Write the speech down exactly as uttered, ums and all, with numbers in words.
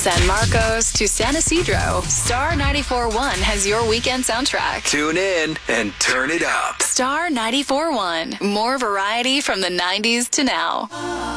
San Marcos to San Isidro, Star ninety-four point one has your weekend soundtrack. Tune in and turn it up. Star ninety-four point one. More variety from the nineties to now.